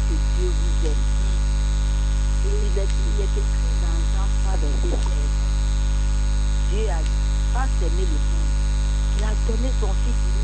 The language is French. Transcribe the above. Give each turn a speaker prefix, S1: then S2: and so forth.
S1: que Dieu vous aime. Et il est écrit dans Jean 3, verset 16. Dieu a pas aimé le monde. Il a donné son Fils